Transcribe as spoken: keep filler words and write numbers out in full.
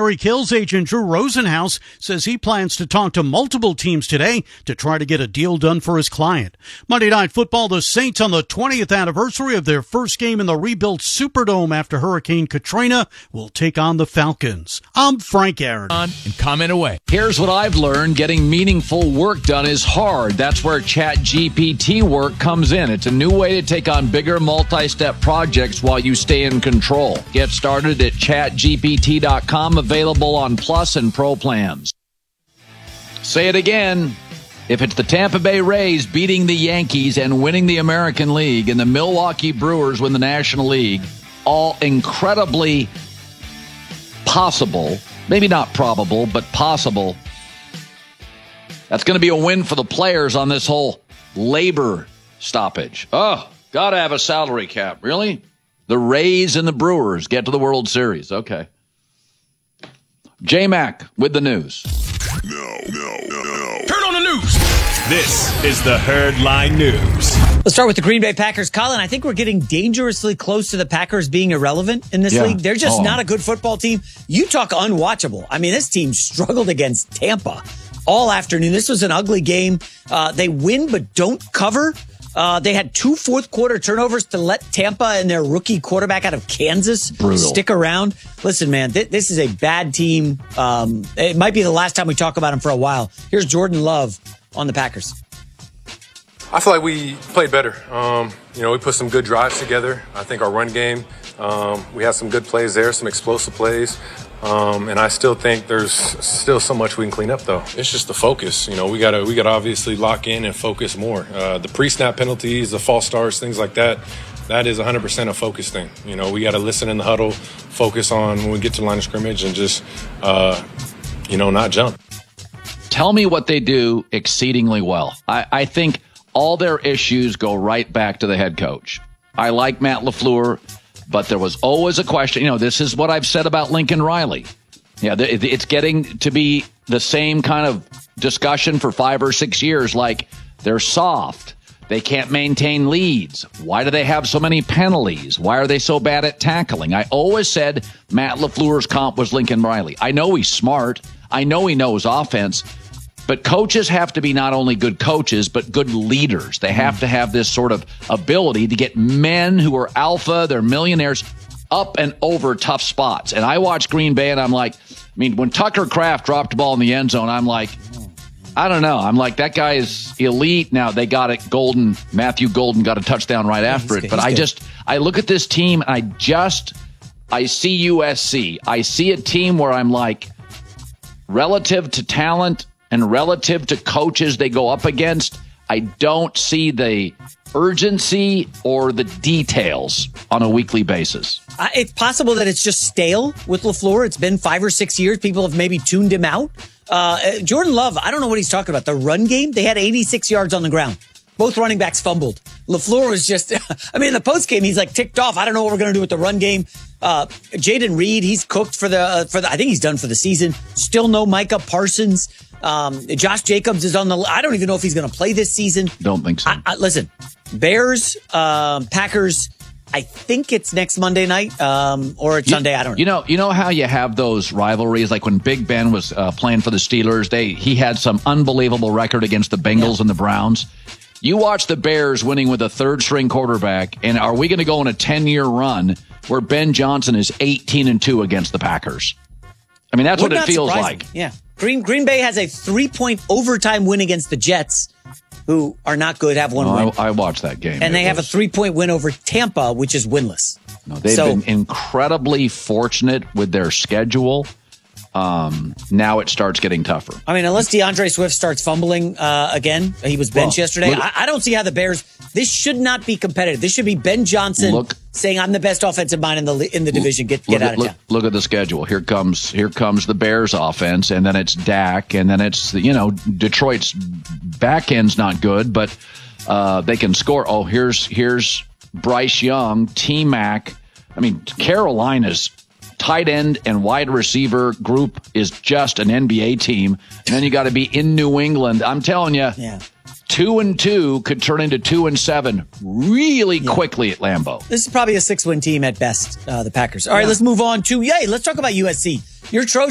Tyreek Hill's agent Drew Rosenhaus says he plans to talk to multiple teams today to try to get a deal done for his client. Monday Night Football, the Saints on the twentieth anniversary of their first game in the rebuilt Superdome after Hurricane Katrina will take on the Falcons. I'm Frank Aaron. On and comment away. Here's what I've learned. Getting meaningful work done is hard. That's where ChatGPT work comes in. It's a new way to take on bigger multi-step projects while you stay in control. Get started at chat G P T dot com, available on Plus and Pro plans. Say it again. If it's the Tampa Bay Rays beating the Yankees and winning the American League and the Milwaukee Brewers win the National League, all incredibly possible, maybe not probable, but possible, that's going to be a win for the players on this whole labor stoppage. Oh, got to have a salary cap. Really? The Rays and the Brewers get to the World Series. Okay. J-Mac with the news. No, no, no, no. Turn on the news. This is the Herdline News. Let's start with the Green Bay Packers. Colin, I think we're getting dangerously close to the Packers being irrelevant in this yeah. league. They're just oh. not a good football team. You talk unwatchable. I mean, this team struggled against Tampa all afternoon. This was an ugly game. Uh, they win but don't cover. Uh, they had two fourth quarter turnovers to let Tampa and their rookie quarterback out of Kansas Brutal. stick around. Listen, man, th- this is a bad team. Um, it might be the last time we talk about them for a while. Here's Jordan Love on the Packers. I feel like we played better. Um, you know, we put some good drives together. I think our run game, um, we had some good plays there, some explosive plays. Um, and I still think there's still so much we can clean up, though. It's just the focus. You know, we gotta we gotta obviously lock in and focus more. Uh, the pre-snap penalties, the false starts, things like that. That is one hundred percent a focus thing. You know, we got to listen in the huddle, focus on when we get to the line of scrimmage, and just, uh, you know, not jump. Tell me what they do exceedingly well. I, I think all their issues go right back to the head coach. I like Matt LaFleur, but there was always a question. You know, this is what I've said about Lincoln Riley. Yeah, it's getting to be the same kind of discussion for five or six years. Like, they're soft. They can't maintain leads. Why do they have so many penalties? Why are they so bad at tackling? I always said Matt LaFleur's comp was Lincoln Riley. I know he's smart. I know he knows offense. But coaches have to be not only good coaches, but good leaders. They have to have this sort of ability to get men who are alpha, they're millionaires, up and over tough spots. And I watch Green Bay, and I'm like, I mean, when Tucker Kraft dropped the ball in the end zone, I'm like, I don't know. I'm like, that guy is elite. Now, they got it. Golden, Matthew Golden got a touchdown right yeah, after it. Good, but I good. just, I look at this team, and I just, I see U S C. I see a team where I'm like, relative to talent and relative to coaches they go up against, I don't see the urgency or the details on a weekly basis. Uh, it's possible that it's just stale with LaFleur. It's been five or six years. People have maybe tuned him out. Uh, Jordan Love, I don't know what he's talking about. The run game, they had eighty-six yards on the ground. Both running backs fumbled. LaFleur was just, I mean, in the post game, he's like ticked off. I don't know what we're going to do with the run game. Uh, Jaden Reed, he's cooked for the, uh, for the, I think he's done for the season. Still no Micah Parsons. Um, Josh Jacobs is on the, I don't even know if he's going to play this season. Don't think so. I, I, listen, Bears, um, Packers, I think it's next Monday night, um, or it's you, Sunday. I don't know. You know, you know how you have those rivalries, like when Big Ben was uh, playing for the Steelers, they, he had some unbelievable record against the Bengals yeah. and the Browns. You watch the Bears winning with a third string quarterback, and are we going to go on a ten year run where Ben Johnson is eighteen and two against the Packers? I mean, that's Would what it feels surprise like. Me. Yeah. Green Green Bay has a three point overtime win against the Jets, who are not good, have one no, win. I, I watched that game. And it they was... have a three point win over Tampa, which is winless. No, they've so, been incredibly fortunate with their schedule. Um, now it starts getting tougher. I mean, unless DeAndre Swift starts fumbling uh, again, he was benched well, yesterday. Look, I, I don't see how the Bears. This should not be competitive. This should be Ben Johnson look, saying, "I'm the best offensive mind in the in the division. Get get look, out of look, town." Look at the schedule. Here comes here comes the Bears offense, and then it's Dak, and then it's you know Detroit's back end's not good, but uh, they can score. Oh, here's here's Bryce Young, T Mac. I mean, Carolina's tight end and wide receiver group is just an N B A team. And then you got to be in New England. I'm telling you, yeah. two and two could turn into two and seven really yeah. quickly at Lambeau. This is probably a six win team at best, uh, the Packers. All right, yeah. let's move on to, yay, let's talk about U S C. Your Trojans.